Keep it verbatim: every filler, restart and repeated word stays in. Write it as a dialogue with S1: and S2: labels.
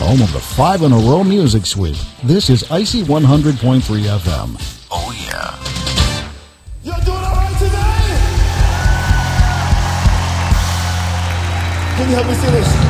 S1: home of the five in a row music suite. This is Icy one hundred point three F M. Oh yeah.
S2: You're doing all right today? Can you help me see this?